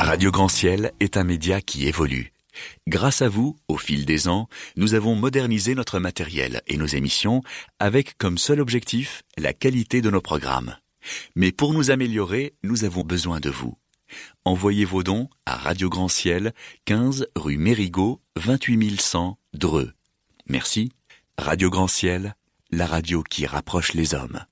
Radio Grand Ciel est un média qui évolue. Grâce à vous, au fil des ans, nous avons modernisé notre matériel et nos émissions avec comme seul objectif la qualité de nos programmes. Mais pour nous améliorer, nous avons besoin de vous. Envoyez vos dons à Radio Grand Ciel, 15 rue Mérigot, 28 100 Dreux. Merci. Radio Grand Ciel, la radio qui rapproche les hommes.